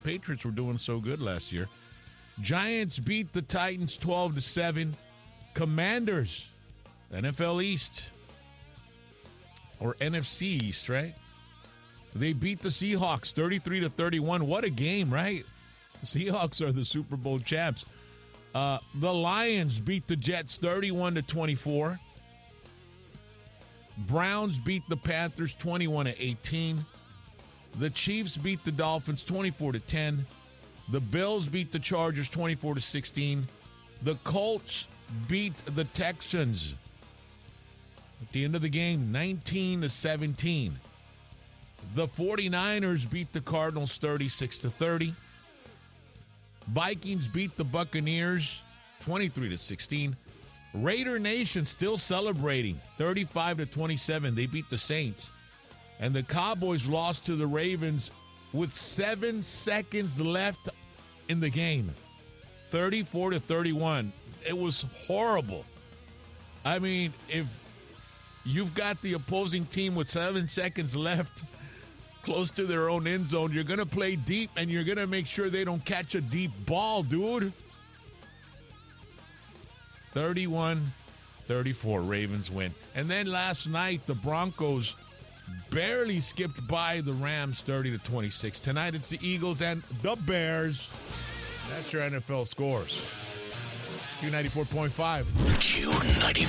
Patriots were doing so good last year. Giants beat the Titans 12-7. Commanders, NFL East, or NFC East, right? They beat the Seahawks 33-31. What a game, right? The Seahawks are the Super Bowl champs. The Lions beat the Jets 31-24. Browns beat the Panthers 21-18. The Chiefs beat the Dolphins 24-10. The Bills beat the Chargers 24-16. The Colts beat the Texans at the end of the game 19-17. The 49ers beat the Cardinals 36-30. Vikings beat the Buccaneers 23-16. Raider Nation still celebrating 35-27. They beat the Saints. And the Cowboys lost to the Ravens with 7 seconds left in the game. 34-31. It was horrible. I mean, if you've got the opposing team with 7 seconds left close to their own end zone, you're going to play deep and you're going to make sure they don't catch a deep ball, dude. 31-34, Ravens win. And then last night, the Broncos barely skipped by the Rams 30-26. Tonight, it's the Eagles and the Bears. That's your NFL scores. Q94.5. Q94.